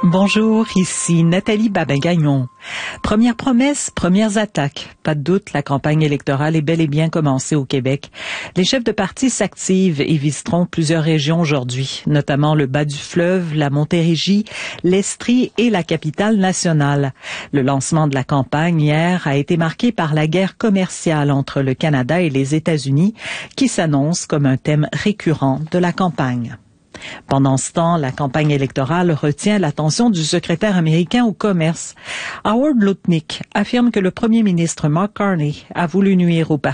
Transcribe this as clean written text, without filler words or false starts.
Bonjour, ici Nathalie Babin-Gagnon. Première promesse, premières attaques. Pas de doute, la campagne électorale est bel et bien commencée au Québec. Les chefs de parti s'activent et visiteront plusieurs régions aujourd'hui, notamment le bas du fleuve, la Montérégie, l'Estrie et la capitale nationale. Le lancement de la campagne hier a été marqué par la guerre commerciale entre le Canada et les États-Unis, qui s'annonce comme un thème récurrent de la campagne. Pendant ce temps, la campagne électorale retient l'attention du secrétaire américain au commerce. Howard Lutnick affirme que le premier ministre Mark Carney a voulu nuire au parti